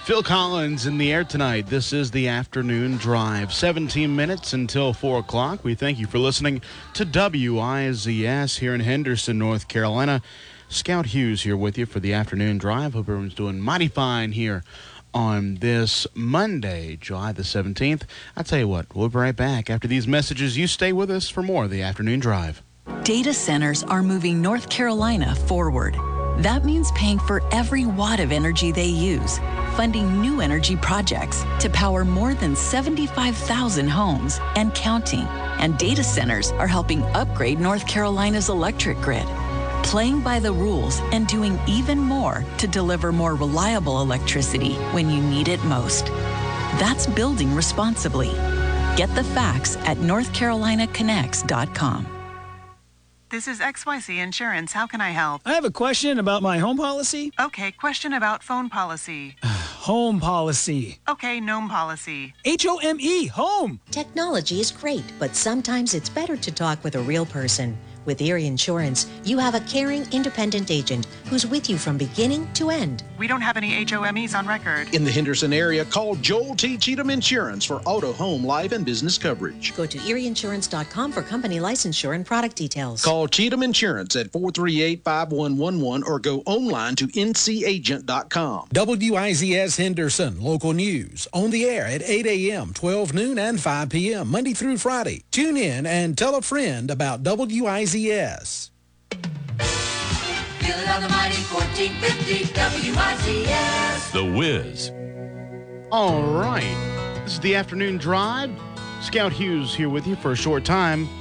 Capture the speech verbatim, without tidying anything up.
Phil Collins in the air tonight. This is the afternoon drive. seventeen minutes until four o'clock. We thank you for listening to W I Z S here in Henderson, North Carolina. Scout Hughes here with you for the afternoon drive. Hope everyone's doing mighty fine here on this Monday, July the seventeenth. I'll tell you what, we'll be right back after these messages. You stay with us for more of the afternoon drive. Data centers are moving North Carolina forward. That means paying for every watt of energy they use, funding new energy projects to power more than seventy-five thousand homes and counting. And data centers are helping upgrade North Carolina's electric grid, playing by the rules and doing even more to deliver more reliable electricity when you need it most. That's building responsibly. Get the facts at north carolina connects dot com. This is X Y Z Insurance. How can I help? I have a question about my home policy. Okay, question about phone policy. Home policy. Okay, gnome policy. H O M E, home. Technology is great, but sometimes it's better to talk with a real person. With Erie Insurance, you have a caring, independent agent who's with you from beginning to end. We don't have any H O M Es on record. In the Henderson area, call Joel T. Cheatham Insurance for auto, home, life, and business coverage. Go to erie insurance dot com for company licensure and product details. Call Cheatham Insurance at four three eight, five one one one or go online to n c agent dot com. W I Z S Henderson, local news. On the air at eight a.m., twelve noon, and five p.m., Monday through Friday. Tune in and tell a friend about W I Z S. Feel it on the mighty fourteen fifty W I Z S. The Wiz. All right. This is the afternoon drive. Scout Hughes here with you for a short time.